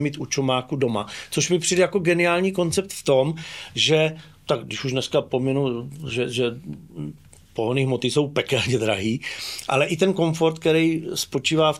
mít u čumáku doma. Což mi přijde jako geniální koncept v tom, že tak když už dneska pominu, že pohonné hmoty jsou pekelně drahý, ale i ten komfort, který spočívá v